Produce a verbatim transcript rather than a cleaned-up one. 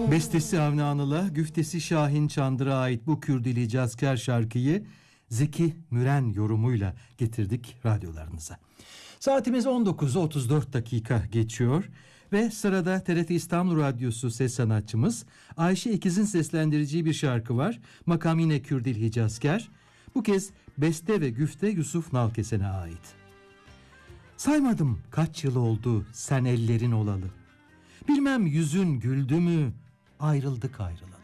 Bestesi Avni Anıl'a, güftesi Şahin Çandır'a ait bu Kürdili Cazker şarkıyı Zeki Müren yorumuyla getirdik radyolarınıza. Saatimiz on dokuzu otuz dört dakika geçiyor ve sırada T R T İstanbul Radyosu ses sanatçımız Ayşe İkiz'in seslendireceği bir şarkı var. Makam yine Kürdili Hicazker. Bu kez beste ve güfte Yusuf Nalkesen'e ait. Saymadım kaç yıl oldu sen ellerin olalı. Bilmem yüzün güldü mü, ayrıldık ayrılalı.